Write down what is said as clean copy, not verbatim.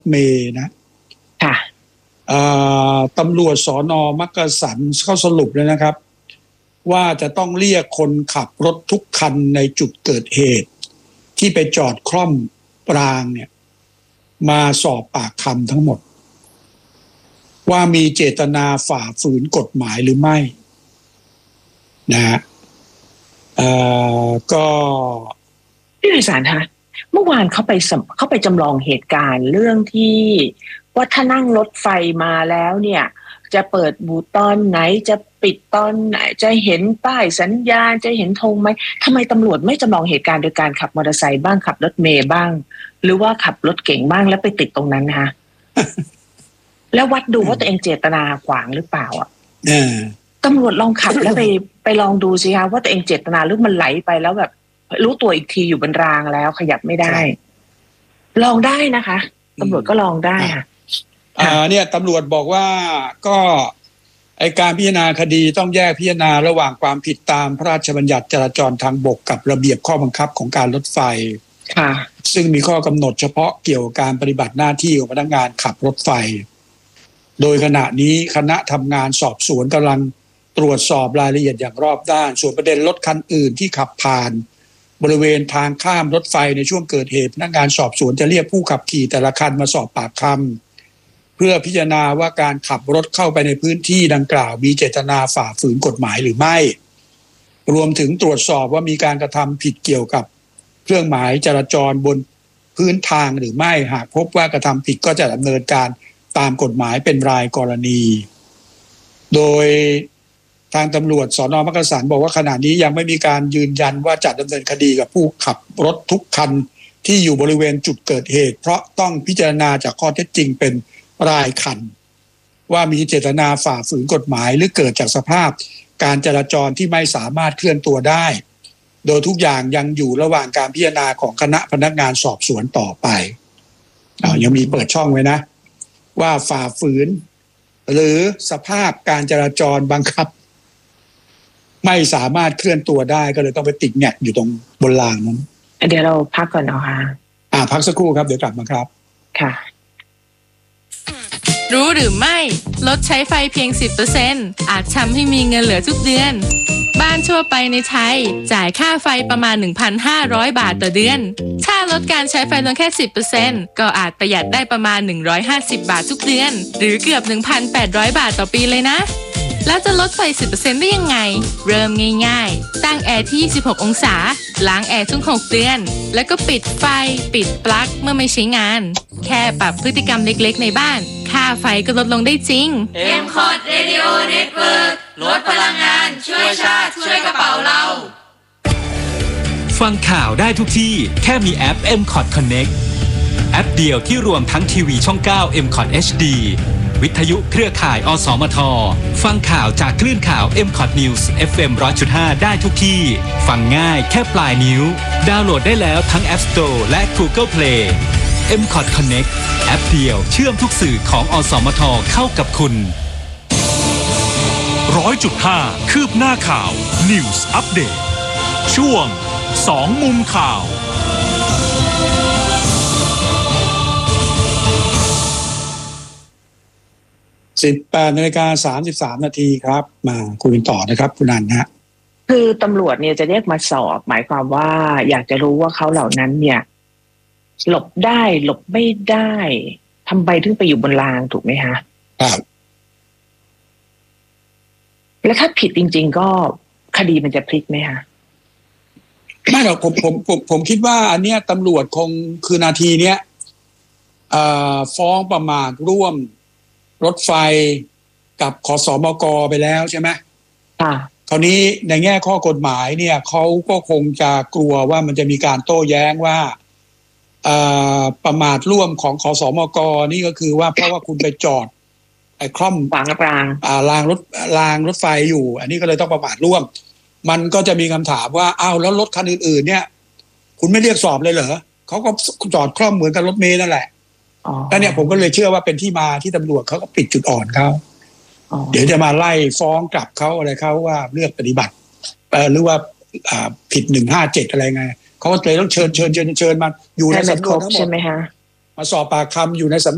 เมย์นะค่ะตำรวจสน.มักกะสันเขาสรุปเลยนะครับว่าจะต้องเรียกคนขับรถทุกคันในจุดเกิดเหตุที่ไปจอดคล่อมปรางเนี่ยมาสอบปากคำทั้งหมดว่ามีเจตนาฝ่าฝืนกฎหมายหรือไม่นะฮะก็พี่วิสารคะเมื่อวานเขาไปจำลองเหตุการณ์เรื่องที่ว่าถ้านั่งรถไฟมาแล้วเนี่ยจะเปิดบูตอนไหนจะปิดตอนไหนจะเห็นป้ายสัญญาณจะเห็นธงไหมทำไมตำรวจไม่จำลองเหตุการณ์โดยการขับมอเตอร์ไซค์บ้างขับรถเมล์บ้างหรือว่าขับรถเก๋งบ้างแล้วไปติดตรงนั้นนะคะ แล้ววัดดูว่าตัวเองเจตนาขวางหรือเปล่าอ่ะตำรวจลองขับแล้วไปลองดูสิคะว่าตัวเองเจตนาหรือมันไหลไปแล้วแบบรู้ตัวอีกทีอยู่บนรางแล้วขยับไม่ได้ลองได้นะคะตำรวจก็ลองได้ค่ะเนี่ยตำรวจบอกว่าก็ไอการพิจารณาคดีต้องแยกพิจารณาระหว่างความผิดตามพระราชบัญญัติจราจรทางบกกับระเบียบข้อบังคับของการรถไฟซึ่งมีข้อกำหนดเฉพาะเกี่ยวกับการปฏิบัติหน้าที่ของพนักงานขับรถไฟโดยขณะนี้คณะทำงานสอบสวนกำลังตรวจสอบรายละเอียดอย่างรอบด้านส่วนประเด็นรถคันอื่นที่ขับผ่านบริเวณทางข้ามรถไฟในช่วงเกิดเหตุพนักงานสอบสวนจะเรียกผู้ขับขี่แต่ละคันมาสอบปากคำเพื่อพิจารณาว่าการขับรถเข้าไปในพื้นที่ดังกล่าวมีเจตนาฝ่าฝืนกฎหมายหรือไม่รวมถึงตรวจสอบว่ามีการกระทำผิดเกี่ยวกับเครื่องหมายจราจรบนพื้นทางหรือไม่หากพบว่ากระทำผิดก็จะดำเนินการตามกฎหมายเป็นรายกรณีโดยทางตำรวจสน.มักกะสันบอกว่าขณะนี้ยังไม่มีการยืนยันว่าจะดำเนินคดีกับผู้ขับรถทุกคันที่อยู่บริเวณจุดเกิดเหตุเพราะต้องพิจารณาจากข้อเท็จจริงเป็นรายคันว่ามีเจตนาฝ่าฝืนกฎหมายหรือเกิดจากสภาพการจราจรที่ไม่สามารถเคลื่อนตัวได้โดยทุกอย่างยังอยู่ระหว่างการพิจารณาของคณะพนักงานสอบสวนต่อไปยังมีเปิดช่องไว้นะว่าฝ่าฝืนหรือสภาพการจราจรบังคับไม่สามารถเคลื่อนตัวได้ก็เลยต้องไปติดแงกอยู่ตรงบนรางนั้นเดี๋ยวเราพักก่อนนะคะพักสักครู่ครับเดี๋ยวกลับมาครับค่ะรู้หรือไม่ลดใช้ไฟเพียง 10% อาจทำให้มีเงินเหลือทุกเดือนบ้านทั่วไปในไทยจ่ายค่าไฟประมาณ 1,500 บาทต่อเดือนถ้าลดการใช้ไฟลงแค่ 10% ก็อาจประหยัดได้ประมาณ150 บาททุกเดือนหรือเกือบ 1,800 บาทต่อปีเลยนะแล้วจะลดไฟ 10% ได้ยังไงเริ่มง่ายๆตั้งแอร์ที่26องศาล้างแอร์ทุก6เดือนแล้วก็ปิดไฟปิดปลั๊กเมื่อไม่ใช้งานแค่ปรับพฤติกรรมเล็กๆในบ้านค่าไฟก็ลดลงได้จริง M-Cod Radio Network ลดพลังงานช่วยชาติช่วยกระเป๋าเราฟังข่าวได้ทุกที่แค่มีแอป M-Cod Connect แอปเดียวที่รวมทั้งทีวีช่อง 9 M-Cod HDวิทยุเครือข่ายอสมทฟังข่าวจากคลื่นข่าว M-Cod News FM 100.5 ได้ทุกที่ฟังง่ายแค่ปลายนิ้วดาวน์โหลดได้แล้วทั้ง App Store และ Google Play M-Cod Connect แอปเดียวเชื่อมทุกสื่อของอสมทเข้ากับคุณ 100.5 คืบหน้าข่าว News Update ช่วง2มุมข่าว 18:33 นาทีครับมาคุยต่อนะครับคุณนันท์ฮะคือตำรวจเนี่ยจะเรียกมาสอบหมายความว่าอยากจะรู้ว่าเขาเหล่านั้นเนี่ยหลบได้หลบไม่ได้ทำไมถึงไปอยู่บนรางถูกไหมฮะครับแล้วถ้าผิดจริงๆก็คดีมันจะพลิกไหมฮะไม่หรอกผมคิดว่าอันเนี้ยตำรวจคงคือนาทีเนี้ยฟ้องประมาทร่วมรถไฟกับขสมก.ไปแล้วใช่ไหมคราวนี้ในแง่ข้อกฎหมายเนี่ยเขาก็คงจะกลัวว่ามันจะมีการโต้แย้งว่าประมาทร่วมของขสมก.นี่ก็คือว่าเพราะว่าคุณไปจอดไอ้คล่อมรางรถไฟอยู่อันนี้ก็เลยต้องประมาทร่วมมันก็จะมีคำถามว่าอ้าวแล้วรถคันอื่นๆเนี่ยคุณไม่เรียกสอบเลยเหรอเขาก็จอดคล่อมเหมือนกับรถเมล์นั่นแหละแล้วเนี่ยผมก็เลยเชื่อว่าเป็นที่มาที่ตำรวจเขาก็ปิดจุดอ่อนเขาเดี๋ยวจะมาไล่ฟ้องกลับเขาอะไรเขาว่าเลือกปฏิบัติหรือว่าผิด157อะไรไงเขาก็เลยต้องเชิญมาอยู่ในสำนวนทั้งหมดมาสอบปากคำอยู่ในสำ